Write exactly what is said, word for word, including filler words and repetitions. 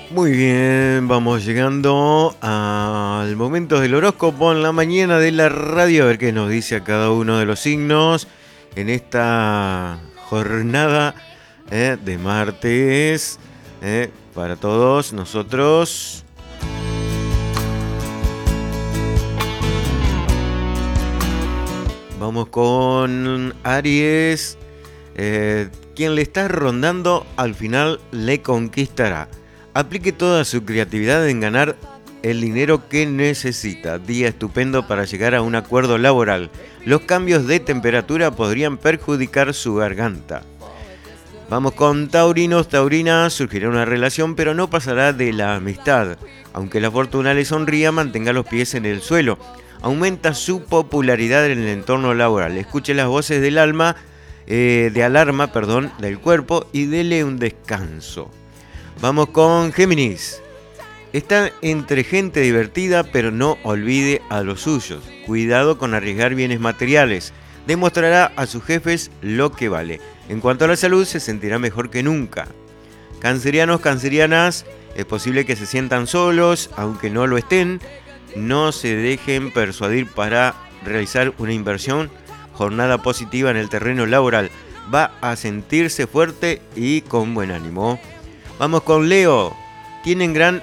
Muy bien, vamos llegando al momento del horóscopo en la mañana de la radio, a ver qué nos dice a cada uno de los signos en esta jornada eh, de martes eh, para todos nosotros. Vamos con Aries, eh, quien le está rondando al final le conquistará. Aplique toda su creatividad en ganar el dinero que necesita. Día estupendo para llegar a un acuerdo laboral. Los cambios de temperatura podrían perjudicar su garganta. Vamos con taurinos, taurinas, surgirá una relación pero no pasará de la amistad. Aunque la fortuna le sonría, mantenga los pies en el suelo. Aumenta su popularidad en el entorno laboral. Escuche las voces del alma, eh, de alarma, perdón, del cuerpo y dele un descanso. Vamos con Géminis. Está entre gente divertida, pero no olvide a los suyos. Cuidado con arriesgar bienes materiales. Demostrará a sus jefes lo que vale. En cuanto a la salud, se sentirá mejor que nunca. Cancerianos, cancerianas, es posible que se sientan solos, aunque no lo estén. No se dejen persuadir para realizar una inversión. Jornada positiva en el terreno laboral. Va a sentirse fuerte y con buen ánimo. Vamos con Leo. Tienen gran